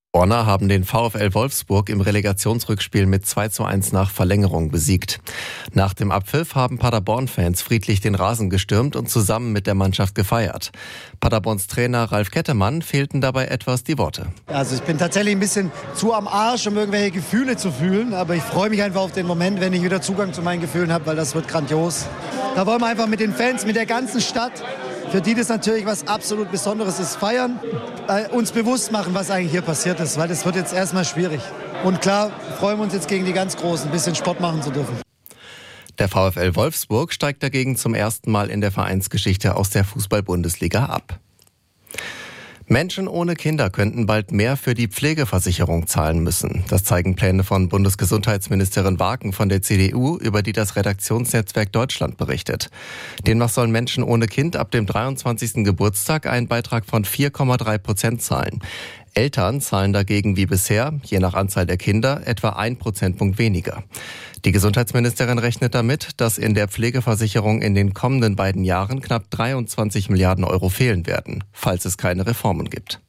Paderborner haben den VfL Wolfsburg im Relegationsrückspiel mit 2:1 nach Verlängerung besiegt. Nach dem Abpfiff haben Paderborn-Fans friedlich den Rasen gestürmt und zusammen mit der Mannschaft gefeiert. Paderborns Trainer Ralf Kettemann fehlten dabei etwas die Worte. Also ich bin tatsächlich ein bisschen zu am Arsch, um irgendwelche Gefühle zu fühlen. Aber ich freue mich einfach auf den Moment, wenn ich wieder Zugang zu meinen Gefühlen habe, weil das wird grandios. Da wollen wir einfach mit den Fans, mit der ganzen Stadt, für die das natürlich was absolut Besonderes ist, feiern, uns bewusst machen, was eigentlich hier passiert ist, weil das wird jetzt erstmal schwierig. Und klar, freuen wir uns jetzt gegen die ganz Großen, ein bisschen Sport machen zu dürfen. Der VfL Wolfsburg steigt dagegen zum ersten Mal in der Vereinsgeschichte aus der Fußball-Bundesliga ab. Menschen ohne Kinder könnten bald mehr für die Pflegeversicherung zahlen müssen. Das zeigen Pläne von Bundesgesundheitsministerin Waken von der CDU, über die das Redaktionsnetzwerk Deutschland berichtet. Demnach sollen Menschen ohne Kind ab dem 23. Geburtstag einen Beitrag von 4,3% zahlen. Eltern zahlen dagegen wie bisher, je nach Anzahl der Kinder, etwa 1 Prozentpunkt weniger. Die Gesundheitsministerin rechnet damit, dass in der Pflegeversicherung in den kommenden beiden Jahren knapp 23 Milliarden Euro fehlen werden, falls es keine Reformen gibt.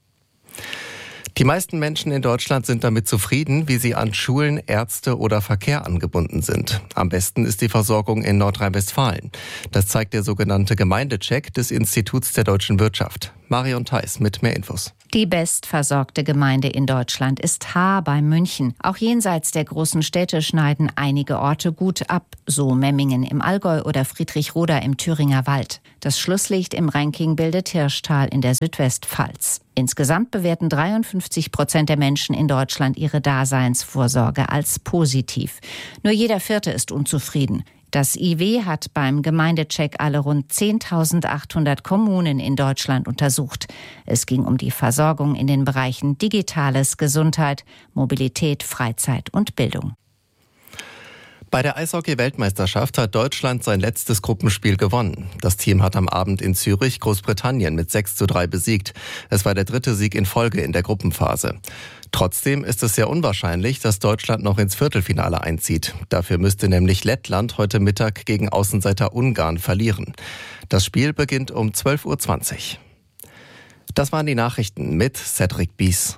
Die meisten Menschen in Deutschland sind damit zufrieden, wie sie an Schulen, Ärzte oder Verkehr angebunden sind. Am besten ist die Versorgung in Nordrhein-Westfalen. Das zeigt der sogenannte Gemeindecheck des Instituts der deutschen Wirtschaft. Marion Theis mit mehr Infos. Die bestversorgte Gemeinde in Deutschland ist Haar bei München. Auch jenseits der großen Städte schneiden einige Orte gut ab, so Memmingen im Allgäu oder Friedrichroda im Thüringer Wald. Das Schlusslicht im Ranking bildet Hirschtal in der Südwestpfalz. Insgesamt bewerten 53% der Menschen in Deutschland ihre Daseinsvorsorge als positiv. Nur jeder Vierte ist unzufrieden. Das IW hat beim Gemeindecheck alle rund 10.800 Kommunen in Deutschland untersucht. Es ging um die Versorgung in den Bereichen Digitales, Gesundheit, Mobilität, Freizeit und Bildung. Bei der Eishockey-Weltmeisterschaft hat Deutschland sein letztes Gruppenspiel gewonnen. Das Team hat am Abend in Zürich Großbritannien mit 6:3 besiegt. Es war der 3. Sieg in Folge in der Gruppenphase. Trotzdem ist es sehr unwahrscheinlich, dass Deutschland noch ins Viertelfinale einzieht. Dafür müsste nämlich Lettland heute Mittag gegen Außenseiter Ungarn verlieren. Das Spiel beginnt um 12:20 Uhr. Das waren die Nachrichten mit Cedric Bies.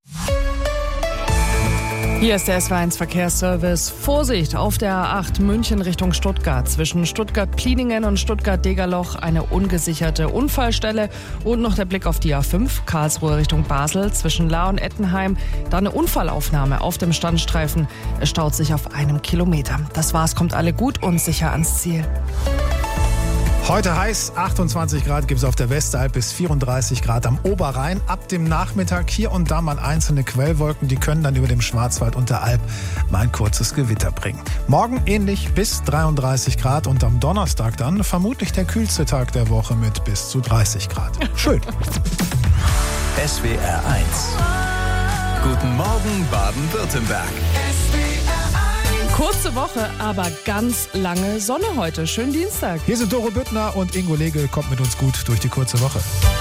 Hier ist der SW1 Verkehrsservice. Vorsicht auf der A8 München Richtung Stuttgart. Zwischen Stuttgart-Pliningen und Stuttgart-Degerloch eine ungesicherte Unfallstelle. Und noch der Blick auf die A5 Karlsruhe Richtung Basel. Zwischen Lahr und Ettenheim da eine Unfallaufnahme auf dem Standstreifen. Es staut sich auf 1 Kilometer. Das war's, kommt alle gut und sicher ans Ziel. Heute heiß, 28 Grad gibt es auf der Westalb bis 34 Grad am Oberrhein. Ab dem Nachmittag hier und da mal einzelne Quellwolken, die können dann über dem Schwarzwald und der Alb mal ein kurzes Gewitter bringen. Morgen ähnlich bis 33 Grad und am Donnerstag dann vermutlich der kühlste Tag der Woche mit bis zu 30 Grad. Schön. SWR 1. Guten Morgen Baden-Württemberg. Kurze Woche, aber ganz lange Sonne heute. Schönen Dienstag. Hier sind Doro Büttner und Ingo Legel. Kommt mit uns gut durch die kurze Woche.